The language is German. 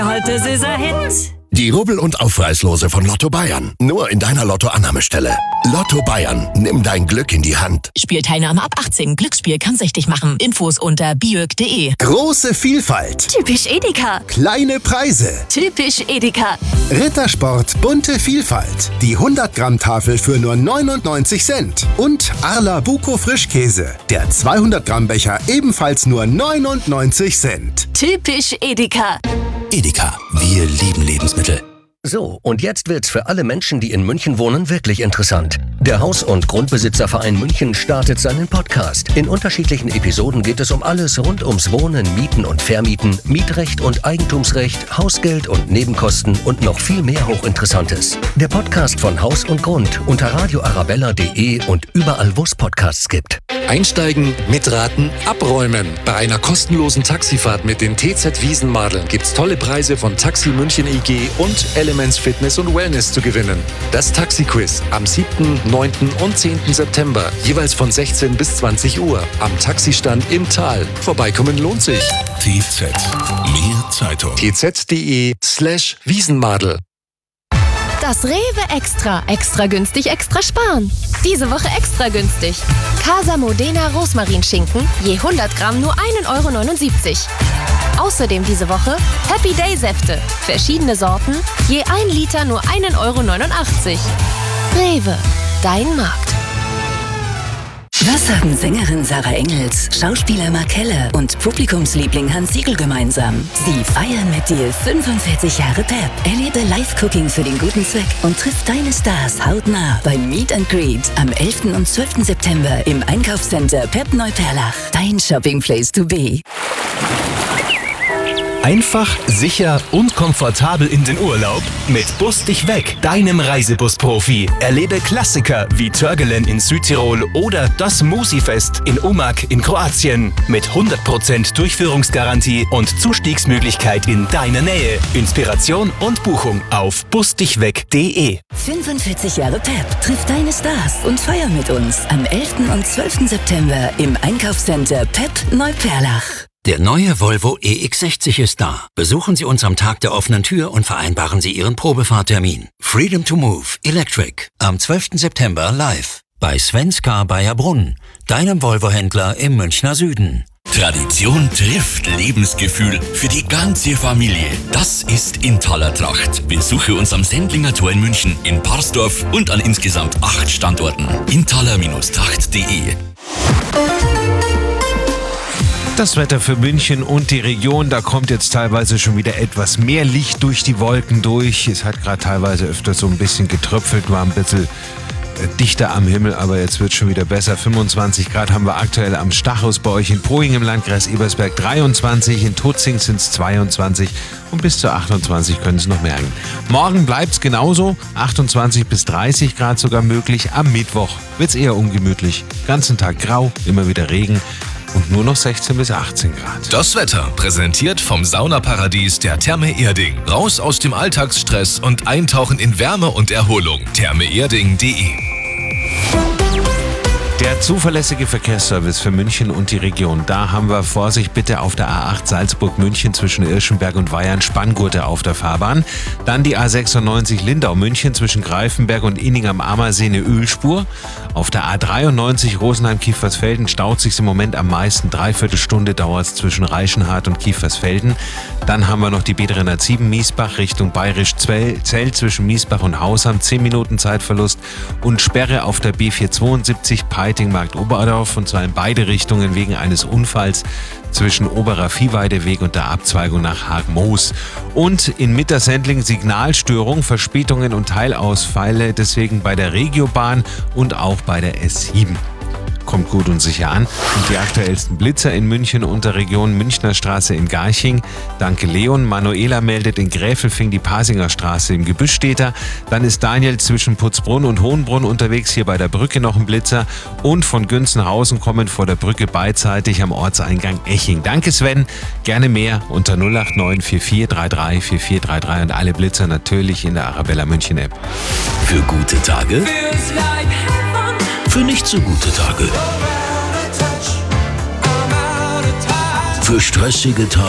Heute ist er Hit. Die Rubbel- und Aufreißlose von Lotto Bayern. Nur in deiner Lottoannahmestelle. Lotto Bayern. Nimm dein Glück in die Hand. Spielteilnahme ab 18. Glücksspiel kann süchtig machen. Infos unter biök.de. Große Vielfalt. Typisch Edeka. Kleine Preise. Typisch Edeka. Rittersport bunte Vielfalt. Die 100-Gramm-Tafel für nur 99 Cent. Und Arla Buko Frischkäse. Der 200-Gramm-Becher ebenfalls nur 99 Cent. Typisch Edeka. Edeka, wir lieben Lebensmittel. So, und jetzt wird's für alle Menschen, die in München wohnen, wirklich interessant. Der Haus- und Grundbesitzerverein München startet seinen Podcast. In unterschiedlichen Episoden geht es um alles rund ums Wohnen, Mieten und Vermieten, Mietrecht und Eigentumsrecht, Hausgeld und Nebenkosten und noch viel mehr Hochinteressantes. Der Podcast von Haus und Grund unter radioarabella.de und überall, wo es Podcasts gibt. Einsteigen, mitraten, abräumen. Bei einer kostenlosen Taxifahrt mit den TZ Wiesenmadeln gibt's tolle Preise von Taxi München EG und Elements Fitness und Wellness zu gewinnen. Das Taxi-Quiz am 7., 9. und 10. September, jeweils von 16 bis 20 Uhr am Taxistand im Tal. Vorbeikommen lohnt sich. TZ. Mehr Zeitung. tz.de/Wiesenmadel. Das Rewe Extra. Extra günstig, extra sparen. Diese Woche extra günstig. Casa Modena Rosmarinschinken, je 100 Gramm nur 1,79 €. Außerdem diese Woche Happy Day Säfte. Verschiedene Sorten, je 1 Liter nur 1,89 €. Rewe, dein Markt. Was haben Sängerin Sarah Engels, Schauspieler Mark Keller und Publikumsliebling Hans Siegel gemeinsam? Sie feiern mit dir 45 Jahre Pep. Erlebe Live-Cooking für den guten Zweck und triff deine Stars hautnah beim Meet and Greet am 11. und 12. September im Einkaufscenter Pep Neuperlach. Dein Shopping-Place to be. Einfach, sicher und komfortabel in den Urlaub mit Bus dich weg, deinem Reisebus-Profi. Erlebe Klassiker wie Törgelen in Südtirol oder das Musi-Fest in Umag in Kroatien mit 100% Durchführungsgarantie und Zustiegsmöglichkeit in deiner Nähe. Inspiration und Buchung auf busdichweg.de. 45 Jahre Pep. Triff deine Stars und feier mit uns am 11. und 12. September im Einkaufscenter Pep Neuperlach. Der neue Volvo EX60 ist da. Besuchen Sie uns am Tag der offenen Tür und vereinbaren Sie Ihren Probefahrtermin. Freedom to Move Electric am 12. September live bei Svenska Bayerbrunn, deinem Volvo-Händler im Münchner Süden. Tradition trifft Lebensgefühl für die ganze Familie. Das ist Intaler Tracht. Besuche uns am Sendlinger Tor in München, in Parsdorf und an insgesamt 8 Standorten. Intaler-Tracht.de. Das Wetter für München und die Region, da kommt jetzt teilweise schon wieder etwas mehr Licht durch die Wolken durch. Es hat gerade teilweise öfter so ein bisschen getröpfelt, war ein bisschen dichter am Himmel, aber jetzt wird es schon wieder besser. 25 Grad haben wir aktuell am Stachus bei euch in Poing im Landkreis Ebersberg, 23, in Tutzing sind es 22 und bis zu 28 können es noch merken. Morgen bleibt es genauso, 28 bis 30 Grad sogar möglich. Am Mittwoch wird es eher ungemütlich, ganzen Tag grau, immer wieder Regen. Und nur noch 16 bis 18 Grad. Das Wetter präsentiert vom Saunaparadies der Therme Erding. Raus aus dem Alltagsstress und eintauchen in Wärme und Erholung. thermeerding.de. Der zuverlässige Verkehrsservice für München und die Region. Da haben wir Vorsicht bitte auf der A8 Salzburg-München zwischen Irschenberg und Weyern, Spanngurte auf der Fahrbahn. Dann die A96 Lindau-München zwischen Greifenberg und Inning am Ammersee eine Ölspur. Auf der A93 Rosenheim-Kiefersfelden staut sich im Moment am meisten. 3/4 Stunde dauert es zwischen Reichenhard und Kiefersfelden. Dann haben wir noch die B307 Miesbach Richtung Bayerisch-Zell zwischen Miesbach und Hausham. 10 Minuten Zeitverlust und Sperre auf der B472 Peiting-Markt Oberdorf, und zwar in beide Richtungen wegen eines Unfalls zwischen Oberer Viehweideweg und der Abzweigung nach Haag-Moos. Und in Mittersendling Signalstörung, Verspätungen und Teilausfälle, deswegen bei der Regiobahn und auch bei der S7. Kommt gut und sicher an. Und die aktuellsten Blitzer in München und der Region: Münchner Straße in Garching. Danke Leon. Manuela meldet in Gräfelfing die Pasinger Straße im Gebüsch steht er. Dann ist Daniel zwischen Putzbrunn und Hohenbrunn unterwegs, hier bei der Brücke noch ein Blitzer. Und von Günzenhausen kommend vor der Brücke beidseitig am Ortseingang Eching. Danke Sven. Gerne mehr unter 089 4433 4433 und alle Blitzer natürlich in der Arabella München App. Für gute Tage, für nicht so gute Tage, für stressige Tage.